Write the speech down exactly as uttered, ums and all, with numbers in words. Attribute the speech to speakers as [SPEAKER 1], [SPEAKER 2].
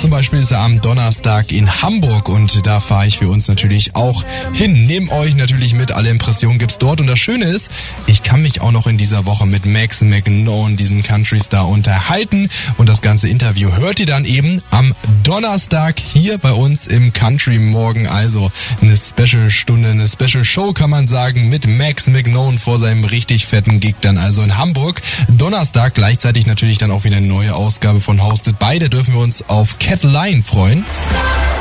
[SPEAKER 1] zum Beispiel ist er am Donnerstag in Hamburg und da fahre ich für uns natürlich auch hin. Nehmt euch natürlich mit, alle Impressionen gibt's dort und das Schöne ist, ich kann mich auch noch in dieser Woche mit Max McKnone, diesem Country Star, unterhalten und das ganze Interview hört ihr dann eben am Donnerstag hier bei uns im Country Morgen. Also eine Special-Stunde, eine Special-Show kann man sagen mit Max McKnone vor seinem richtig fetten Gig dann also in Hamburg. Donnerstag gleichzeitig natürlich dann auch wieder eine neue Ausgabe von Hosted. Beide dürfen wir uns auf Cat Lion freuen.